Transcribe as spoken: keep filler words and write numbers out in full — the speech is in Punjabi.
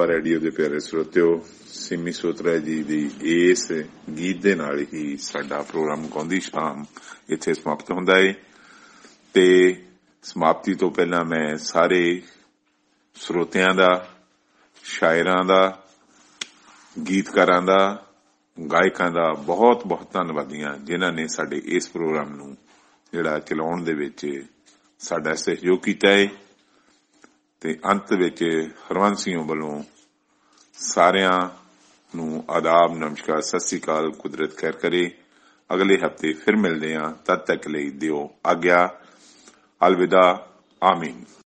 ਦੁਆਬਾ ਰੇਡੀਓ ਦੇ ਪਿਆਰੇ ਸਰੋਤਿਓ, ਸਿੰਮੀ ਸੋਤਰਾ ਜੀ ਦੀ ਇਸ ਗੀਤ ਦੇ ਨਾਲ ਹੀ ਸਾਡਾ ਪ੍ਰੋਗਰਾਮ ਗਾਉਂਦੀ ਸ਼ਾਮ ਇੱਥੇ ਸਮਾਪਤ ਹੁੰਦਾ ਹੈ। ਤੇ ਸਮਾਪਤੀ ਤੋਂ ਪਹਿਲਾਂ ਮੈਂ ਸਾਰੇ ਸਰੋਤਿਆਂ ਦਾ, ਸ਼ਾਇਰਾਂ ਦਾ, ਗੀਤਕਾਰਾਂ ਦਾ, ਗਾਇਕਾਂ ਦਾ ਬਹੁਤ ਬਹੁਤ ਧੰਨਵਾਦੀ ਹਾਂ, ਜਿਨ੍ਹਾਂ ਨੇ ਸਾਡੇ ਇਸ ਪ੍ਰੋਗਰਾਮ ਨੂੰ ਜਿਹੜਾ ਚਲਾਉਣ ਦੇ ਵਿੱਚ ਸਾਡਾ ਸਹਿਯੋਗ ਕੀਤਾ ਹੈ। ਤੇ ਅੰਤ ਵਿੱਚ ਹਰਵੰਸ ਸਿੰਘ ਵੱਲੋਂ ਸਾਰਿਆਂ ਨੂੰ ਆਦਾਬ, ਨਮਸਕਾਰ, ਸਤਿ ਸ੍ਰੀ ਅਕਾਲ, ਕੁਦਰਤ ਖੈਰ ਕਰੇ। ਅਗਲੇ ਹਫ਼ਤੇ ਫਿਰ ਮਿਲਦੇ ਹਾਂ, ਤਦ ਤੱਕ ਲਈ ਦਿਓ ਆਗਿਆ। ਅਲਵਿਦਾ, ਆਮੀਨ।